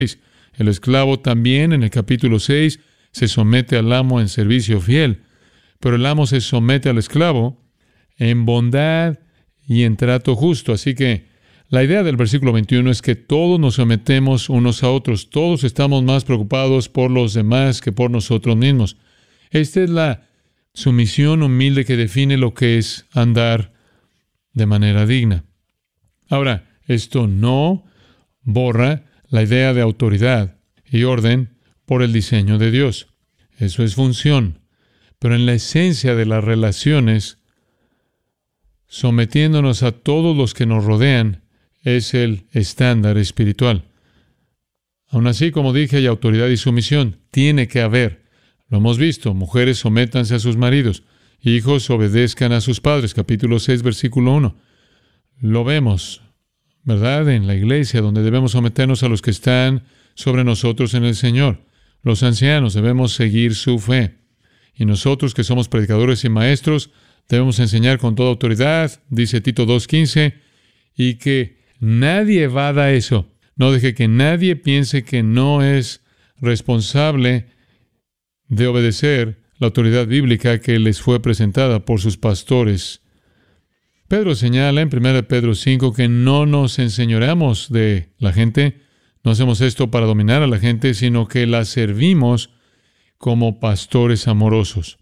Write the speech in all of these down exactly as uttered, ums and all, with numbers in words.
El esclavo también, en el capítulo seis, se somete al amo en servicio fiel, pero el amo se somete al esclavo en bondad y en trato justo. Así que la idea del versículo veintiuno es que todos nos sometemos unos a otros. Todos estamos más preocupados por los demás que por nosotros mismos. Esta es la sumisión humilde que define lo que es andar de manera digna. Ahora, esto no borra la idea de autoridad y orden por el diseño de Dios. Eso es función. Pero en la esencia de las relaciones, sometiéndonos a todos los que nos rodean, es el estándar espiritual. Aún así, como dije, hay autoridad y sumisión. Tiene que haber. Lo hemos visto. Mujeres, sométanse a sus maridos. Hijos, obedezcan a sus padres. Capítulo seis, versículo uno. Lo vemos, ¿verdad? En la iglesia, donde debemos someternos a los que están sobre nosotros en el Señor. Los ancianos debemos seguir su fe. Y nosotros, que somos predicadores y maestros, debemos enseñar con toda autoridad, dice Tito dos quince, y que nadie evada eso. No deje que nadie piense que no es responsable de obedecer la autoridad bíblica que les fue presentada por sus pastores. Pedro señala en primera Pedro cinco que no nos enseñoreamos de la gente. No hacemos esto para dominar a la gente, sino que la servimos como pastores amorosos.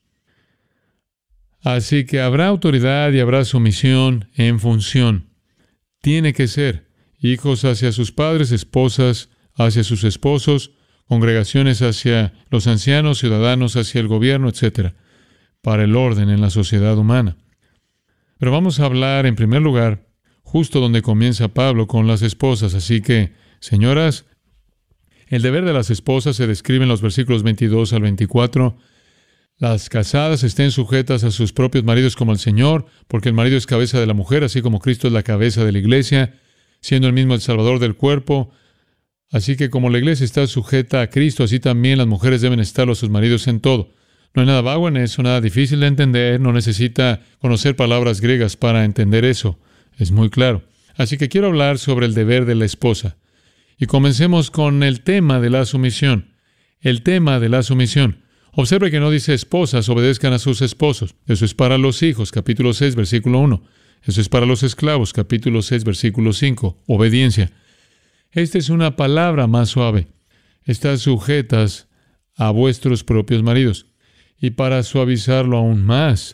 Así que habrá autoridad y habrá sumisión en función. Tiene que ser hijos hacia sus padres, esposas hacia sus esposos, congregaciones hacia los ancianos, ciudadanos hacia el gobierno, etcétera, para el orden en la sociedad humana. Pero vamos a hablar en primer lugar, justo donde comienza Pablo, con las esposas. Así que, señoras, el deber de las esposas se describe en los versículos veintidós al veinticuatro. Las casadas estén sujetas a sus propios maridos como al Señor, porque el marido es cabeza de la mujer, así como Cristo es la cabeza de la iglesia, siendo el mismo el Salvador del cuerpo. Así que como la iglesia está sujeta a Cristo, así también las mujeres deben estarlo a sus maridos en todo. No hay nada vago en eso, nada difícil de entender, no necesita conocer palabras griegas para entender eso. Es muy claro. Así que quiero hablar sobre el deber de la esposa. Y comencemos con el tema de la sumisión. El tema de la sumisión. Observe que no dice esposas obedezcan a sus esposos. Eso es para los hijos, capítulo seis, versículo uno. Eso es para los esclavos, capítulo seis, versículo cinco. Obediencia. Esta es una palabra más suave. Están sujetas a vuestros propios maridos. Y para suavizarlo aún más,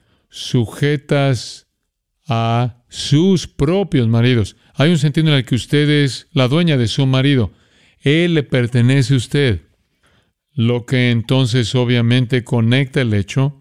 sujetas a sus propios maridos. Hay un sentido en el que usted es la dueña de su marido. Él le pertenece a usted. Lo que entonces obviamente conecta el hecho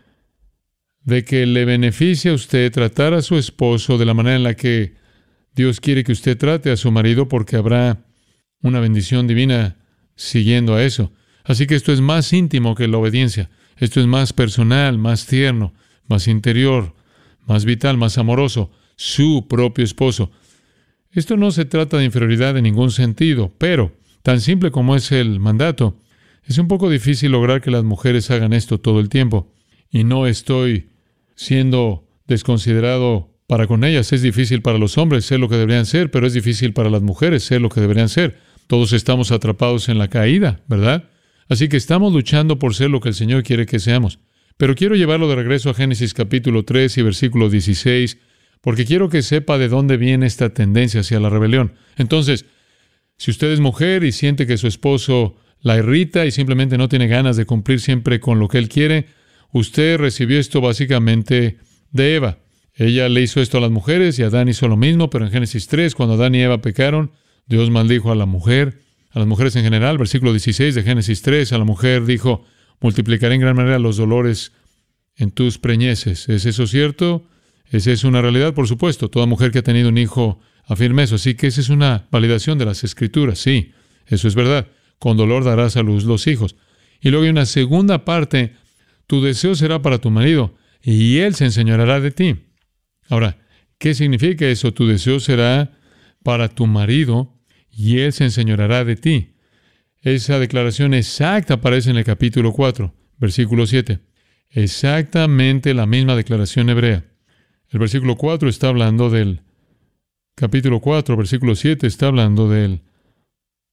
de que le beneficia a usted tratar a su esposo de la manera en la que Dios quiere que usted trate a su marido, porque habrá una bendición divina siguiendo a eso. Así que esto es más íntimo que la obediencia. Esto es más personal, más tierno, más interior, más vital, más amoroso. Su propio esposo. Esto no se trata de inferioridad en ningún sentido, pero tan simple como es el mandato, es un poco difícil lograr que las mujeres hagan esto todo el tiempo. Y no estoy siendo desconsiderado para con ellas. Es difícil para los hombres ser lo que deberían ser, pero es difícil para las mujeres ser lo que deberían ser. Todos estamos atrapados en la caída, ¿verdad? Así que estamos luchando por ser lo que el Señor quiere que seamos. Pero quiero llevarlo de regreso a Génesis capítulo tres y versículo dieciséis, porque quiero que sepa de dónde viene esta tendencia hacia la rebelión. Entonces, si usted es mujer y siente que su esposo la irrita y simplemente no tiene ganas de cumplir siempre con lo que él quiere, usted recibió esto básicamente de Eva. Ella le hizo esto a las mujeres y Adán hizo lo mismo, pero en Génesis tres, cuando Adán y Eva pecaron, Dios maldijo a la mujer, a las mujeres en general. Versículo dieciséis de Génesis tres, a la mujer dijo: multiplicaré en gran manera los dolores en tus preñeces. ¿Es eso cierto? ¿Es eso una realidad? Por supuesto. Toda mujer que ha tenido un hijo afirma eso. Así que esa es una validación de las Escrituras. Sí, eso es verdad. Con dolor darás a luz los hijos. Y luego hay una segunda parte: tu deseo será para tu marido y él se enseñoreará de ti. Ahora, ¿qué significa eso? Tu deseo será para tu marido y él se enseñoreará de ti. Esa declaración exacta aparece en el capítulo cuatro, versículo siete. Exactamente la misma declaración hebrea. El versículo cuatro está hablando del capítulo cuatro, versículo siete está hablando del